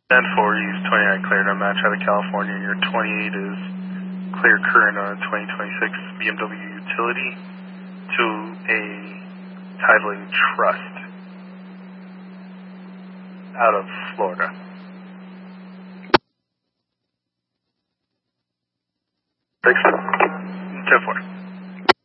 10-4, use 29 cleared on match out of California. Your 28 is clear current on a 2026 BMW utility to a Tidely Trust out of Florida. Thanks. 10-4.